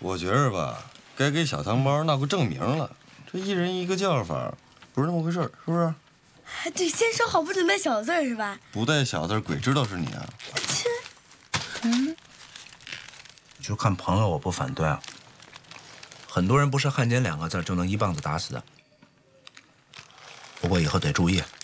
我觉着吧，该给小汤包闹个正名了。这一人一个叫法，不是那么回事，是不是？ 对，先说好不准带小字儿是吧？ 不带小字，鬼知道是你啊！ 切， 就看朋友，我不反对啊。很多人不是汉奸2个字就能一棒子打死的。不过以后得注意。